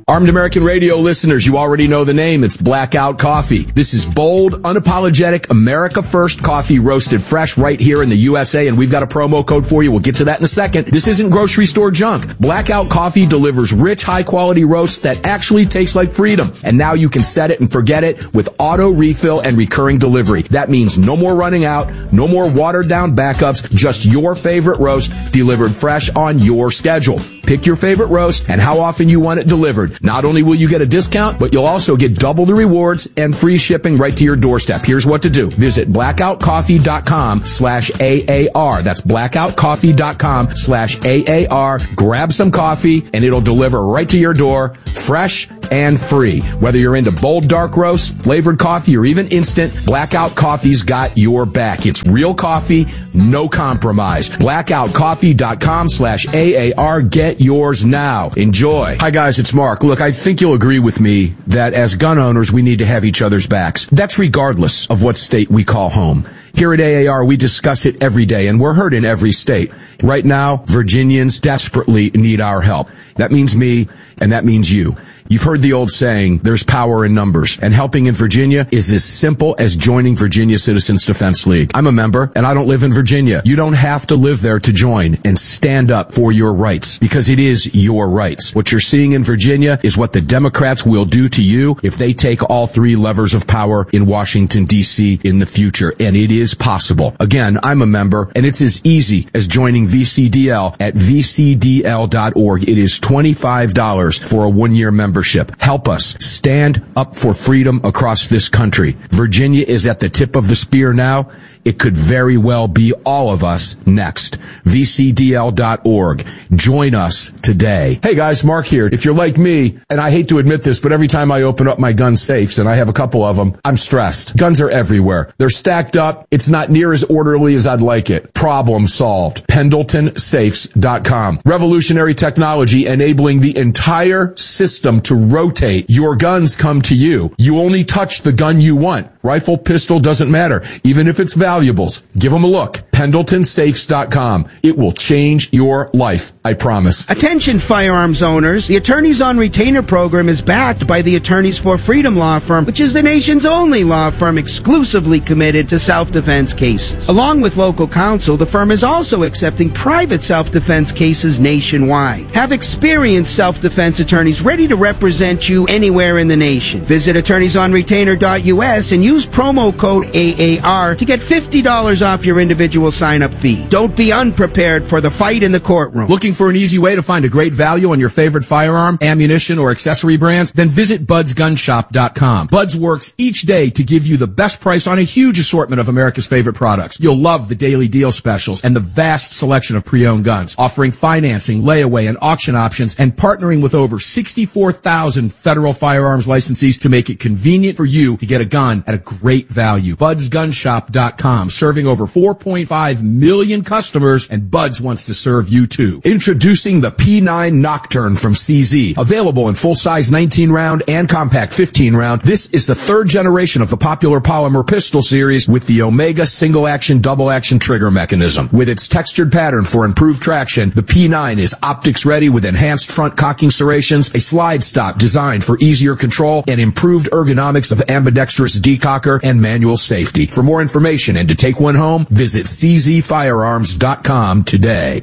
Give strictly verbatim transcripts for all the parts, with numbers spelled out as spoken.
Armed American Radio listeners, you already know the name. It's Blackout Coffee. This is bold, unapologetic, America First coffee roasted fresh right here in the U S A, and we've got a promo code for you. We'll get to that in a second. This isn't grocery store junk. Blackout Coffee delivers rich, high-quality roasts that actually taste like freedom. And now you can set it and forget it with auto refill and recurring delivery. That means no more running out, no more watered-down backups, just your favorite roast delivered fresh on your schedule. Pick your favorite roast and how often you want it delivered. Not only will you get a discount, but you'll also get double the rewards and free shipping right to your doorstep. Here's what to do. Visit blackoutcoffee.com slash AAR. That's blackoutcoffee.com slash AAR. Grab some coffee and it'll deliver right to your door, fresh and free. Whether you're into bold dark roast, flavored coffee, or even instant, Blackout Coffee's got your back. It's real coffee, no compromise. blackoutcoffee.com slash AAR. Get yours now. Enjoy. Hi guys, it's Mark. Look, I think you'll agree with me that as gun owners, we need to have each other's backs. That's regardless of what state we call home. Here at A A R, we discuss it every day, and we're heard in every state. Right now, Virginians desperately need our help. That means me, and that means you. You've heard the old saying, there's power in numbers, and helping in Virginia is as simple as joining Virginia Citizens Defense League. I'm a member, and I don't live in Virginia. You don't have to live there to join and stand up for your rights, because it is your rights. What you're seeing in Virginia is what the Democrats will do to you if they take all three levers of power in Washington, D C in the future, and it is possible. Again, I'm a member, and it's as easy as joining V C D L at V C D L dot org. It is twenty-five dollars for a one-year membership. Help us stand up for freedom across this country. Virginia is at the tip of the spear now. It could very well be all of us next. V C D L dot org. Join us today. Hey guys, Mark here. If you're like me, and I hate to admit this, but every time I open up my gun safes, and I have a couple of them, I'm stressed. Guns are everywhere. They're stacked up. It's not near as orderly as I'd like it. Problem solved. Pendleton Safes dot com. Revolutionary technology enabling the entire system to rotate. Your guns come to you. You only touch the gun you want. Rifle, pistol, doesn't matter. Even if it's valuables, give them a look. Pendleton Safes dot com. It will change your life, I promise. Attention firearms owners. The Attorneys on Retainer program is backed by the Attorneys for Freedom law firm, which is the nation's only law firm exclusively committed to self-defense cases. Along with local counsel, the firm is also accepting private self-defense cases nationwide. Have experienced self-defense attorneys ready to represent you anywhere in the nation. Visit attorneys on retainer dot U S and use promo code A A R to get fifty dollars off your individual sign-up fee. Don't be unprepared for the fight in the courtroom. Looking for an easy way to find a great value on your favorite firearm, ammunition, or accessory brands? Then visit buds gun shop dot com. Buds works each day to give you the best price on a huge assortment of America's favorite products. You'll love the daily deal specials and the vast selection of pre-owned guns, offering financing, layaway, and auction options, and partnering with over sixty-four thousand federal firearms licensees to make it convenient for you to get a gun at a great value. buds gun shop dot com, serving over four point five million customers, and Buds wants to serve you too. Introducing the P nine Nocturne from C Z. Available in full-size nineteen round and compact fifteen round, this is the third generation of the popular polymer pistol series with the Omega single-action, double-action trigger mechanism. With its textured pattern for improved traction, the P nine is optics-ready with enhanced front cocking serrations, a slide stop designed for easier control, and improved ergonomics of ambidextrous decocker and manual safety. For more information and to take one home, visit C Z firearms dot com today.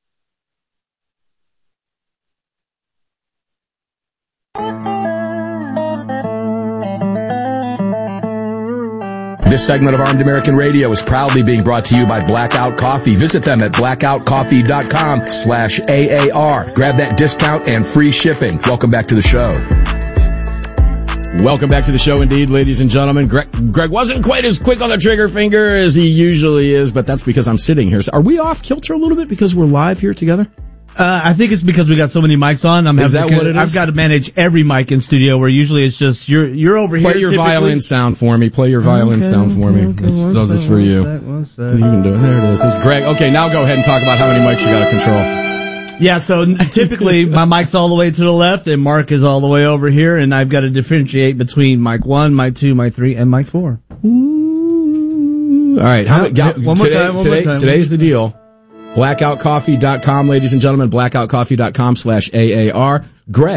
This segment of Armed American Radio is proudly being brought to you by Blackout Coffee. Visit them at blackout coffee dot com slash A A R. Grab that discount and free shipping. Welcome back to the show. Welcome back to the show indeed, ladies and gentlemen. Greg, Greg wasn't quite as quick on the trigger finger as he usually is, but that's because I'm sitting here. So are we off kilter a little bit because we're live here together? Uh, I think it's because we got so many mics on. I'm is that to, what it is? I've got to manage every mic in studio where usually it's just, you're, you're over Play here. Play your typically. violin sound for me. Play your violin okay, sound for me. Okay, That's, okay, this is for you. Sec, one sec. You can do it. There it is. This is Greg. Okay, now go ahead and talk about how many mics you got to control. Yeah, so typically my mic's all the way to the left and Mark is all the way over here, and I've got to differentiate between mic one, mic two, mic three, and mic four. Ooh. All right. How, yeah, one more today, time, one today, more time. Today's the deal. blackout coffee dot com, ladies and gentlemen. blackout coffee dot com slash A A R. Greg,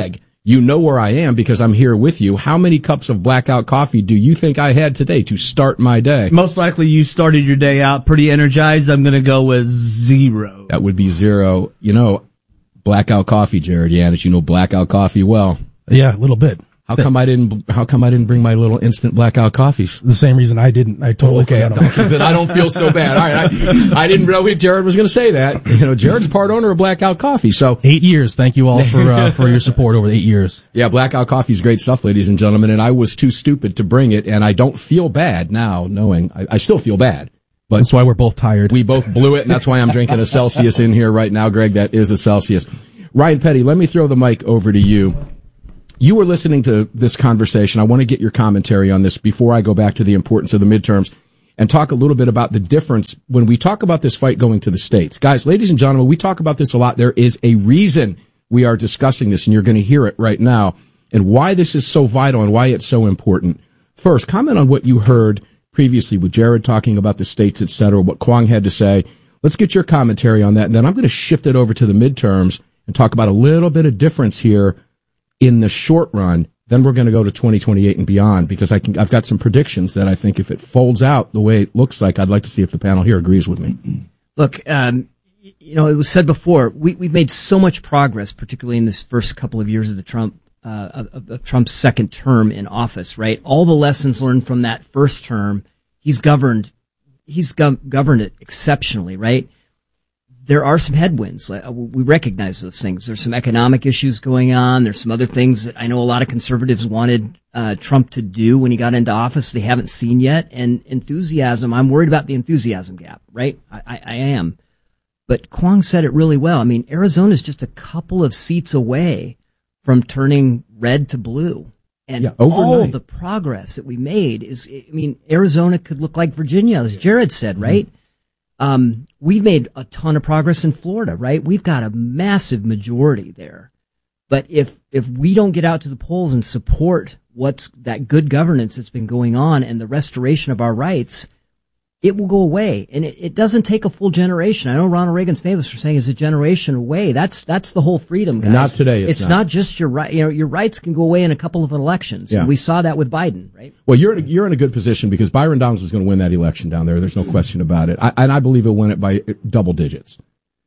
You know where I am because I'm here with you. How many cups of Blackout coffee do you think I had today to start my day? Most likely you started your day out pretty energized. I'm going to go with zero. That would be zero. You know, Blackout coffee, Jared Yanis. You know Blackout coffee well. Yeah, a little bit. How come I didn't? How come I didn't bring my little instant Blackout coffees? The same reason I didn't. I totally oh, okay. forgot. Because then I don't feel so bad. All right, I, I didn't know Jared was going to say that. You know, Jared's part owner of Blackout Coffee. So eight years. Thank you all for uh, for your support over the eight years. Yeah, Blackout Coffee is great stuff, ladies and gentlemen. And I was too stupid to bring it, and I don't feel bad now, knowing I, I still feel bad. But that's why we're both tired. We both blew it, and that's why I'm drinking a Celsius in here right now, Greg. That is a Celsius. Ryan Petty, let me throw the mic over to you. You were listening to this conversation. I want to get your commentary on this before I go back to the importance of the midterms and talk a little bit about the difference when we talk about this fight going to the states. Guys, ladies and gentlemen, we talk about this a lot. There is a reason we are discussing this, and you're going to hear it right now, and why this is so vital and why it's so important. First, comment on what you heard previously with Jared talking about the states, et cetera, what Kwong had to say. Let's get your commentary on that, and then I'm going to shift it over to the midterms and talk about a little bit of difference here in the short run. Then we're going to go to twenty twenty-eight and beyond, because I can, I've got some predictions that I think if it folds out the way it looks like, I'd like to see if the panel here agrees with me. Look, um, you know, it was said before, we, we've made so much progress, particularly in this first couple of years of the Trump, uh, of, of Trump's second term in office, right? All the lessons learned from that first term, he's governed, he's gov- governed it exceptionally, right? There are some headwinds. We recognize those things. There's some economic issues going on. There's some other things that I know a lot of conservatives wanted uh, Trump to do when he got into office they haven't seen yet. And enthusiasm, I'm worried about the enthusiasm gap, right? I, I, I am. But Kwong said it really well. I mean, Arizona's just a couple of seats away from turning red to blue. And yeah, all the progress that we made is, I mean, Arizona could look like Virginia, as Jared said, right? Mm-hmm. Um, we've made a ton of progress in Florida, right? We've got a massive majority there. But if, if we don't get out to the polls and support what's that good governance that's been going on and the restoration of our rights, it will go away. And it, it doesn't take a full generation. I know Ronald Reagan's famous for saying it's a generation away. That's, that's the whole freedom, guys. Not today. It's, it's not. not just your right, you know, your rights can go away in a couple of elections. Yeah. And we saw that with Biden, right? Well, you're in a, you're in a good position because Byron Donalds is going to win that election down there. There's no question about it. I, and I believe he'll win it by double digits.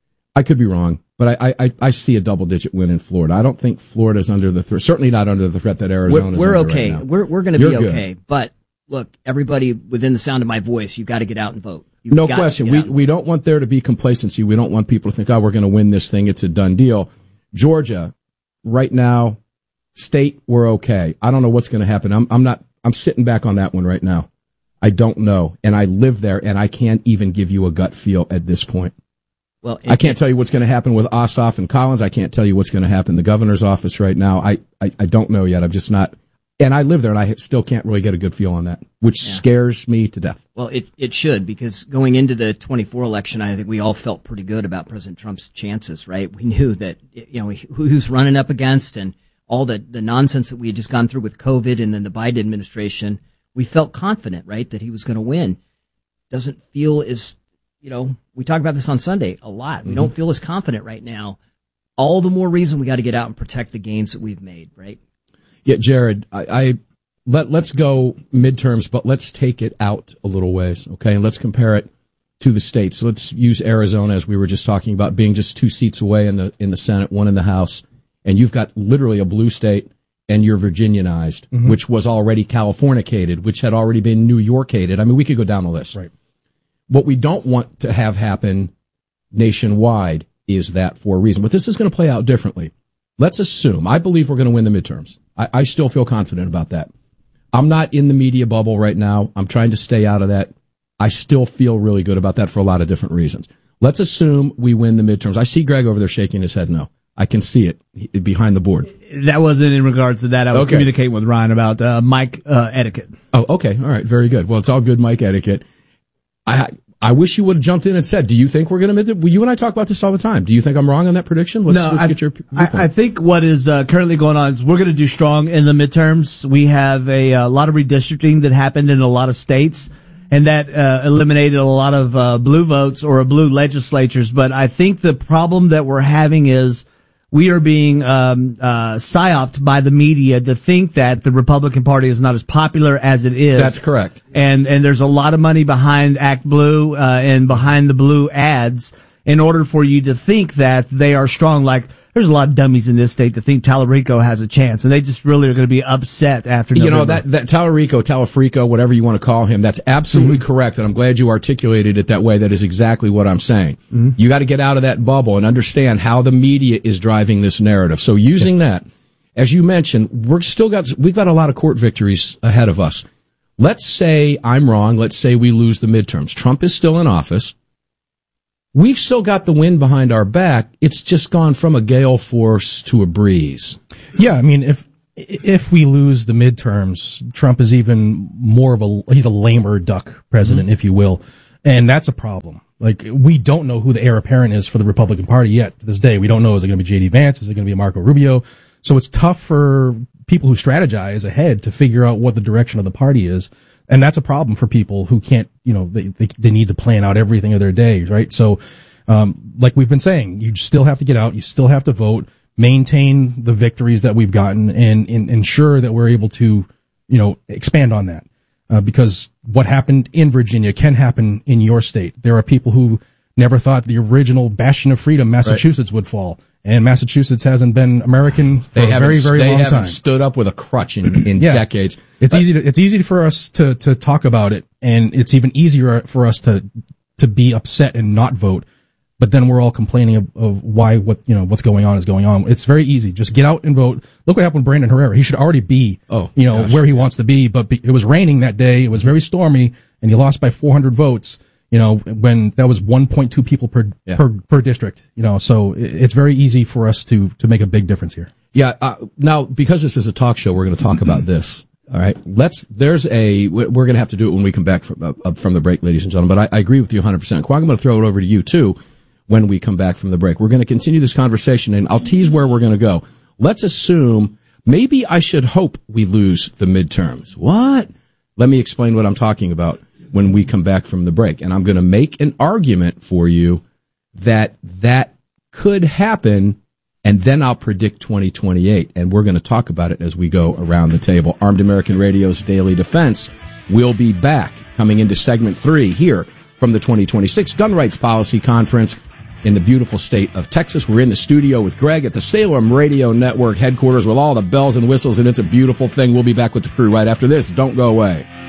I could be wrong, but I, I, I see a double digit win in Florida. I don't think Florida's under the threat, certainly not under the threat that Arizona is. We're, we're under okay. Right now. We're, we're going to be You're okay. Good. But look, everybody within the sound of my voice, you've got to get out and vote. You've no question. We we don't want there to be complacency. We don't want people to think, oh, we're going to win this thing. It's a done deal. Georgia, right now, state, we're okay. I don't know what's going to happen. I'm I'm not. I'm sitting back on that one right now. I don't know, and I live there, and I can't even give you a gut feel at this point. Well, it, I can't tell you what's going to happen with Ossoff and Collins. I can't tell you what's going to happen in the governor's office right now. I, I, I don't know yet. I'm just not. And I live there, and I still can't really get a good feel on that, which yeah. scares me to death. Well, it it should, because going into the twenty-four election, I think we all felt pretty good about President Trump's chances, right? We knew that, you know, who who's running up against and all the, the nonsense that we had just gone through with COVID and then the Biden administration. We felt confident, right, that he was going to win. Doesn't feel as, you know, we talk about this on Sunday a lot. We mm-hmm. don't feel as confident right now. All the more reason we got to get out and protect the gains that we've made, right? Yeah, Jared, I, I let let's go midterms, but let's take it out a little ways, okay? And let's compare it to the states. So let's use Arizona, as we were just talking about, being just two seats away in the in the Senate, one in the House, and you've got literally a blue state, and you're Virginianized, mm-hmm. which was already Californicated, which had already been New Yorkated. I mean, we could go down the list. Right. What we don't want to have happen nationwide is that for a reason, but this is going to play out differently. Let's assume, I believe we're going to win the midterms. I, I still feel confident about that. I'm not in the media bubble right now. I'm trying to stay out of that. I still feel really good about that for a lot of different reasons. Let's assume we win the midterms. I see Greg over there shaking his head no. I can see it behind the board. That wasn't in regards to that. I was okay. communicating with Ryan about uh, mic uh, etiquette. Oh, okay. All right. Very good. Well, it's all good mic etiquette. I I wish you would have jumped in and said, do you think we're going to, well, you and I talk about this all the time. Do you think I'm wrong on that prediction? Let's, no, let's I, get your I, I think what is uh, currently going on is we're going to do strong in the midterms. We have a, a lot of redistricting that happened in a lot of states, and that uh, eliminated a lot of uh, blue votes or blue legislatures. But I think the problem that we're having is we are being um, uh, psyoped by the media to think that the Republican Party is not as popular as it is. That's correct. And and there's a lot of money behind Act Blue uh, and behind the blue ads in order for you to think that they are strong. Like, there's a lot of dummies in this state that think Tallarico has a chance, and they just really are going to be upset after November. You know, that, that Tallarico, Talafrico, whatever you want to call him, that's absolutely mm-hmm. correct, and I'm glad you articulated it that way. That is exactly what I'm saying. Mm-hmm. You got to get out of that bubble and understand how the media is driving this narrative. So using yeah. that, as you mentioned, we're still got, we've got a lot of court victories ahead of us. Let's say I'm wrong. Let's say we lose the midterms. Trump is still in office. We've still got the wind behind our back. It's just gone from a gale force to a breeze. Yeah, I mean, if if we lose the midterms, Trump is even more of a, he's a lamer duck president, mm-hmm. if you will. And that's a problem. Like, we don't know who the heir apparent is for the Republican Party yet to this day. We don't know, is it going to be J D Vance? Is it going to be Marco Rubio? So it's tough for people who strategize ahead to figure out what the direction of the party is. And that's a problem for people who can't, you know, they, they, they need to plan out everything of their day, right? So, um, like we've been saying, you still have to get out, you still have to vote, maintain the victories that we've gotten, and, and ensure that we're able to, you know, expand on that. Uh, because what happened in Virginia can happen in your state. There are people who never thought the original bastion of freedom, Massachusetts, right. would fall. And Massachusetts hasn't been American for they a very, very they long time. They haven't stood up with a crutch in, in yeah. decades. It's but, easy to, it's easy for us to, to talk about it, and it's even easier for us to, to be upset and not vote. But then we're all complaining of, of why what, you know, what's going on is going on. It's very easy. Just get out and vote. Look what happened with Brandon Herrera. He should already be, oh, you know, gosh, where he yeah. wants to be, but be, it was raining that day. It was very stormy, and he lost by four hundred votes. You know, when that was one point two people per, yeah. per, per district, you know, so it's very easy for us to, to make a big difference here. Yeah. Uh, now, because this is a talk show, we're going to talk about this. All right. Let's, there's a, we're going to have to do it when we come back from, uh, from the break, ladies and gentlemen, but I, I agree with you one hundred percent. Quang, I'm going to throw it over to you too when we come back from the break. We're going to continue this conversation, and I'll tease where we're going to go. Let's assume, maybe I should hope we lose the midterms. What? Let me explain what I'm talking about when we come back from the break. And I'm going to make an argument for you that that could happen, and then I'll predict twenty twenty-eight. And we're going to talk about it as we go around the table. Armed American Radio's Daily Defense will be back coming into segment three here from the twenty twenty-six Gun Rights Policy Conference in the beautiful state of Texas. We're in the studio with Greg at the Salem Radio Network headquarters with all the bells and whistles, and it's a beautiful thing. We'll be back with the crew right after this. Don't go away.